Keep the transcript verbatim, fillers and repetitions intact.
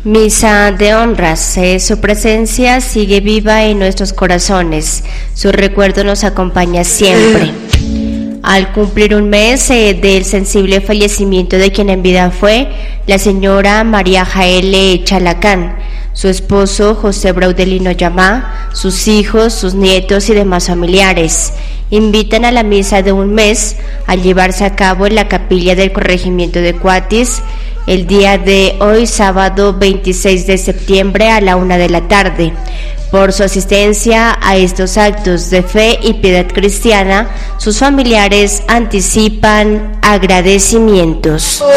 Misa de honras, eh, su presencia sigue viva en nuestros corazones, su recuerdo nos acompaña siempre. Al cumplir un mes eh, del sensible fallecimiento de quien en vida fue la señora María Jaele Chalacán, su esposo José Braudelino Yamá, sus hijos, sus nietos y demás familiares, invitan a la misa de un mes a llevarse a cabo en la capilla del corregimiento de Cuatis el día de hoy, sábado veintiséis de septiembre a la una de la tarde. Por su asistencia a estos actos de fe y piedad cristiana, sus familiares anticipan agradecimientos.